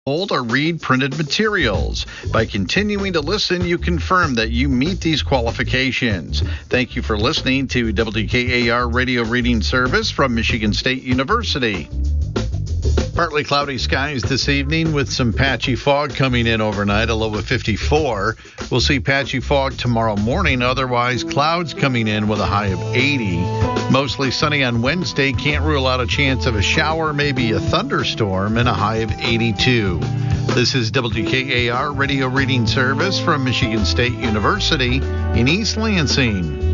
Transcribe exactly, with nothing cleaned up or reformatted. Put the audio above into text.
Hold or read printed materials. By continuing to listen, you confirm that you meet these qualifications. Thank you for listening to W K A R Radio Reading Service from Michigan State University. Partly cloudy skies this evening with some patchy fog coming in overnight, a low of fifty-four. We'll see patchy fog tomorrow morning. Otherwise, clouds coming in with a high of eighty. Mostly sunny on Wednesday. Can't rule out a chance of a shower, maybe a thunderstorm, and a high of eighty-two. This is W K A R Radio Reading Service from Michigan State University in East Lansing.